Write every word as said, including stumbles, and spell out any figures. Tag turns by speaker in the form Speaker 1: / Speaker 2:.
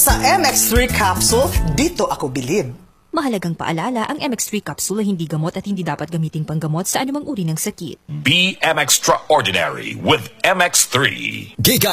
Speaker 1: Sa M X three capsule, dito ako bilib.
Speaker 2: Mahalagang paalala, ang M X three capsule ay hindi gamot at hindi dapat gamiting panggamot sa anumang uri ng sakit.
Speaker 3: Be M Extraordinary with M X three. Giga